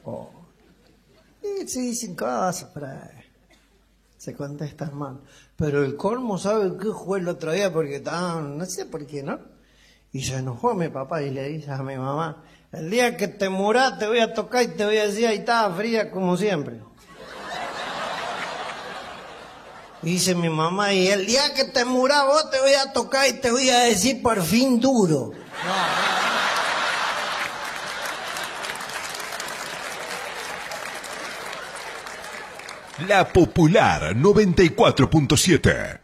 Oh. Y se dicen cosas, pero se contestan mal. Pero el colmo, ¿sabe qué fue el otro día? Porque estaban, no sé por qué, ¿no? Y se enojó mi papá y le dice a mi mamá, el día que te muras te voy a tocar y te voy a decir, ahí estaba fría como siempre. Y dice mi mamá, y el día que te muras vos te voy a tocar y te voy a decir por fin duro. La Popular 94.7.